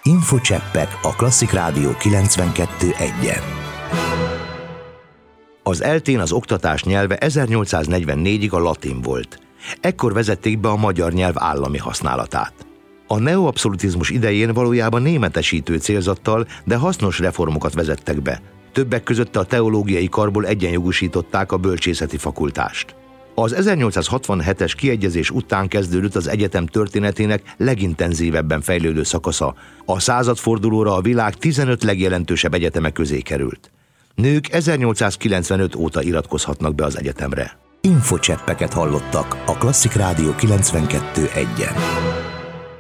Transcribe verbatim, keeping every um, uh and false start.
Infocseppek a Klasszik Rádió kilencvenkettő egyen. Az eltén az oktatás nyelve ezernyolcszáznegyvennégyig a latin volt. Ekkor vezették be a magyar nyelv állami használatát. A neoabszolutizmus idején valójában németesítő célzattal, de hasznos reformokat vezettek be. Többek között a teológiai karból egyenjogosították a bölcsészeti fakultást. Az ezernyolcszázhatvanhetes kiegyezés után kezdődött az egyetem történetének legintenzívebben fejlődő szakasza. A századfordulóra a világ tizenöt legjelentősebb egyeteme közé került. Nők ezernyolcszázkilencvenöt óta iratkozhatnak be az egyetemre. Infocseppeket hallottak a Klasszik Rádió kilencvenkettő egyen.